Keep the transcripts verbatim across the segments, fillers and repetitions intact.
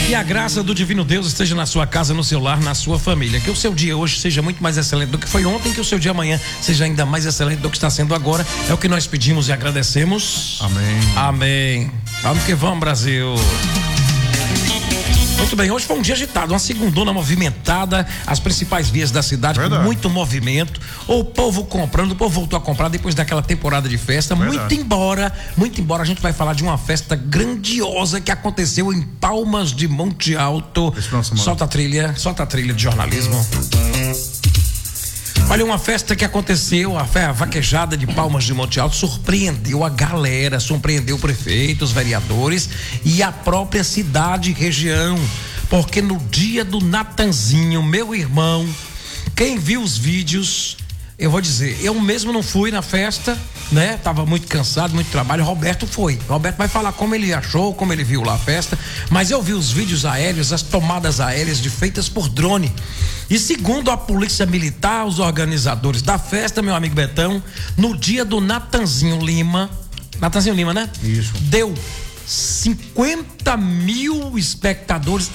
Que a graça do divino Deus esteja na sua casa, no seu lar, na sua família. Que o seu dia hoje seja muito mais excelente do que foi ontem, que o seu dia amanhã seja ainda mais excelente do que está sendo agora. É o que nós pedimos e agradecemos. Amém. Amém. Vamos que vamos, Brasil. Muito bem, hoje foi um dia agitado, uma segundona movimentada, as principais vias da cidade Verdade. Com muito movimento, o povo comprando, o povo voltou a comprar depois daquela temporada de festa. Verdade. Muito embora, muito embora a gente vai falar de uma festa grandiosa que aconteceu em Palmas de Monte Alto. Solta a trilha, solta a trilha de jornalismo. Olha, uma festa que aconteceu, a vaquejada de Palmas de Monte Alto surpreendeu a galera, surpreendeu o prefeito, os vereadores e a própria cidade e região, porque no dia do Natanzinho, meu irmão, quem viu os vídeos, eu vou dizer, eu mesmo não fui na festa, né? Tava muito cansado, muito trabalho. Roberto foi. Roberto vai falar como ele achou, como ele viu lá a festa. Mas eu vi os vídeos aéreos, as tomadas aéreas de, feitas por drone. E segundo a Polícia Militar, os organizadores da festa, meu amigo Betão, no dia do Natanzinho Lima, Natanzinho Lima, né? Isso. Deu cinquenta mil espectadores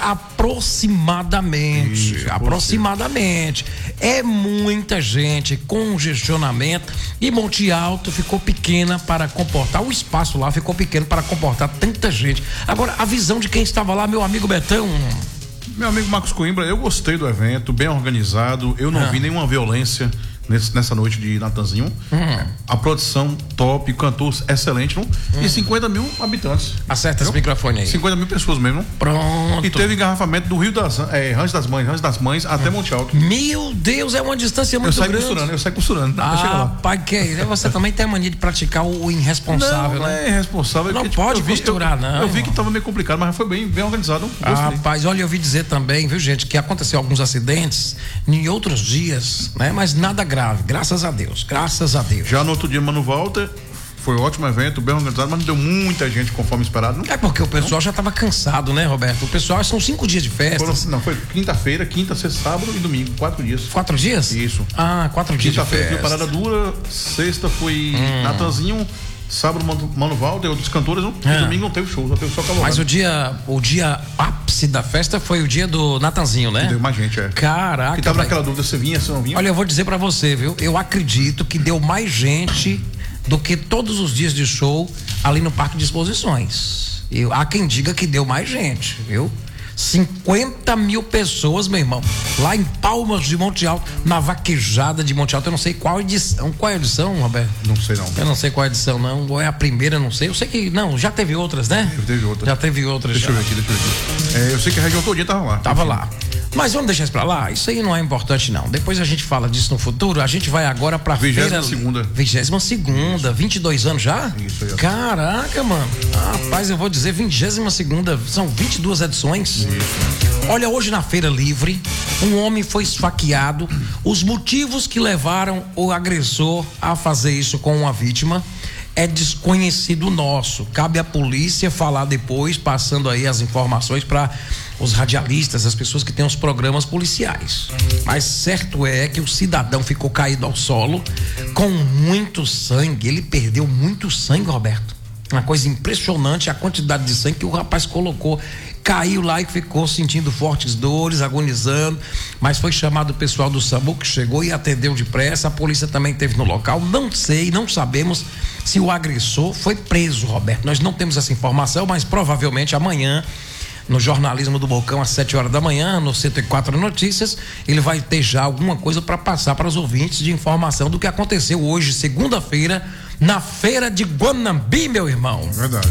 aproximadamente. Isso, aproximadamente. É muita gente, congestionamento. E Monte Alto ficou pequena para comportar. O espaço lá ficou pequeno para comportar tanta gente. Agora, a visão de quem estava lá, meu amigo Betão. Meu amigo Marcos Coimbra, eu gostei do evento, bem organizado. Eu não ah. vi nenhuma violência Nesse, nessa noite de Natanzinho. Hum. A produção top, cantor excelente, não? Hum. E cinquenta mil habitantes. Acerta esse microfone aí. cinquenta mil pessoas mesmo. Pronto. E teve engarrafamento do Rio das é, Rancho das Mães, Rancho das Mães, hum. até Monte Alto. Meu Deus, é uma distância muito eu saio grande. Costurando, eu saio costurando. Ah, pai, que é? Você também tem a mania de praticar o irresponsável, não, né? Não é irresponsável. Não porque, pode tipo, eu costurar, vi, eu, não. Eu vi que tava meio complicado, mas foi bem, bem organizado. Ah, rapaz, olha, eu ouvi dizer também, viu, gente, que aconteceu alguns acidentes em outros dias, né? Mas nada grave, graças a Deus, graças a Deus. Já no outro dia, Mano Walter, foi um ótimo evento, bem organizado, mas não deu muita gente conforme esperado. Não? É porque o pessoal não? já estava cansado, né, Roberto? O pessoal, são cinco dias de festa. Não, foi quinta-feira, quinta, sexta, sábado e domingo, quatro dias. Quatro dias? Isso. Ah, quatro dias de festa. Quinta-feira foi parada dura, sexta foi hum. Natanzinho, sábado Mano Walter, outros cantores, não, ah. e domingo não teve show, só teve só cavalgada. Mas o dia, o dia ápice da festa foi o dia do Natanzinho, né? Que deu mais gente, é. Caraca. Que tava naquela dúvida, se vinha, se não vinha. Olha, eu vou dizer pra você, viu? Eu acredito que deu mais gente do que todos os dias de show ali no Parque de Exposições. Eu, há quem diga que deu mais gente, viu? cinquenta mil pessoas, meu irmão, lá em Palmas de Monte Alto, na vaquejada de Monte Alto. Eu não sei qual edição. Qual é a edição, Roberto? Não sei não. Eu não sei qual é a edição, não. Ou é a primeira, não sei. Eu sei que, não, já teve outras, né? Já teve outras. Já teve outras. Deixa já. eu ver aqui, deixa eu ver aqui. É, eu sei que a região todinha tava lá. Tava lá. Mas vamos deixar isso pra lá? Isso aí não é importante, não. Depois a gente fala disso no futuro. A gente vai agora pra vigésima feira. segunda. Vigésima segunda. vinte e dois anos já? Isso aí. Ó. Caraca, mano. Rapaz, eu vou dizer, vigésima segunda. São vinte e duas edições. Isso. Olha, hoje na Feira Livre, um homem foi esfaqueado. Os motivos que levaram o agressor a fazer isso com uma vítima é desconhecido nosso. Cabe à polícia falar depois, passando aí as informações para os radialistas, as pessoas que têm os programas policiais. Mas certo é que o cidadão ficou caído ao solo com muito sangue. Ele perdeu muito sangue, Roberto. Uma coisa impressionante a quantidade de sangue que o rapaz colocou. Caiu lá e ficou sentindo fortes dores, agonizando, mas foi chamado o pessoal do SAMU, que chegou e atendeu depressa. A polícia também esteve no local. Não sei, não sabemos se o agressor foi preso, Roberto. Nós não temos essa informação, mas provavelmente amanhã, no Jornalismo do Bocão, às sete horas da manhã, no cento e quatro Notícias, ele vai ter já alguma coisa para passar para os ouvintes de informação do que aconteceu hoje, segunda-feira, na Feira de Guanambi, meu irmão. Verdade.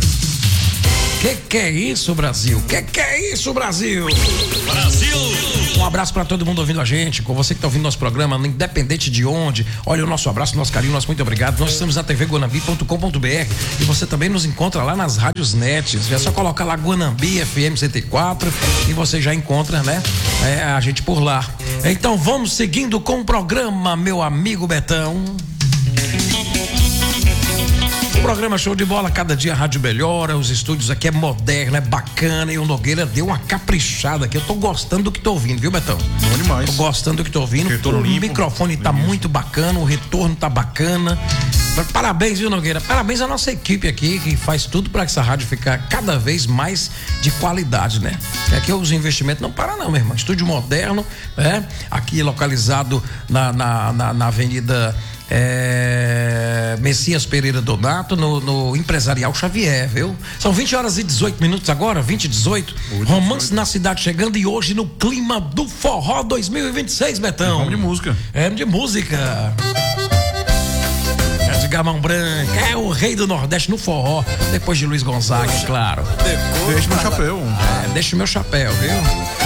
Que que é isso, Brasil? Que que é isso, Brasil? Brasil! Um abraço para todo mundo ouvindo a gente, com você que tá ouvindo nosso programa, independente de onde. Olha, o nosso abraço, nosso carinho, nosso muito obrigado. Nós estamos na T V guanambi ponto com ponto b r e você também nos encontra lá nas rádios net. É só colocar lá Guanambi F M cento e quatro e você já encontra, né? É, a gente por lá. Então vamos seguindo com o programa, meu amigo Betão. Programa show de bola, cada dia a rádio melhora, os estúdios aqui é moderno, é bacana, e o Nogueira deu uma caprichada aqui. Eu tô gostando do que tô ouvindo, viu, Betão? Bom demais. Tô gostando do que tô ouvindo. Retorno o limpo, microfone tá isso. muito bacana, o retorno tá bacana. Parabéns, viu, Nogueira? Parabéns à nossa equipe aqui, que faz tudo para essa rádio ficar cada vez mais de qualidade, né? É que os investimentos não param não, meu irmão. Estúdio moderno, né? Aqui localizado na, na, na, na avenida é, Messias Pereira Donato, no, no Empresarial Xavier, viu? São vinte horas e dezoito minutos agora, vinte e dezoito. Romance na cidade chegando e hoje no clima do Forró dois mil e vinte e seis, Betão. Vamos de música. É de música. Edgar Mão Branca é o rei do Nordeste no forró, depois de Luiz Gonzaga, claro. Deixa meu chapéu. É, deixa o meu chapéu, viu?